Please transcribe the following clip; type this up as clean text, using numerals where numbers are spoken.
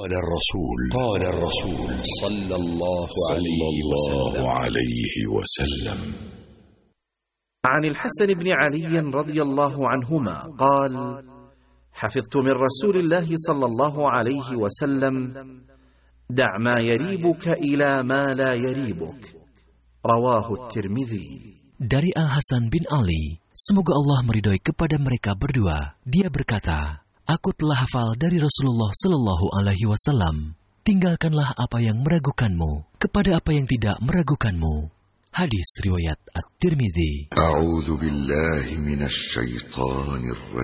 قال الرسول صلى الله عليه وسلم. عن الحسن بن علي رضي الله عنهما قال: حفظت من رسول الله صلى الله عليه وسلم: دع ما يريبك إلى ما لا يريبك. رواه الترمذي. Dari Al-Hasan bin Ali, semoga Allah meridhoi kepada mereka berdua, dia berkata, aku telah hafal dari Rasulullah Sallallahu Alaihi Wasallam, tinggalkanlah apa yang meragukanmu kepada apa yang tidak meragukanmu. Hadis riwayat At-Tirmidzi. A'udzu billahi minasy syaithanir rajim.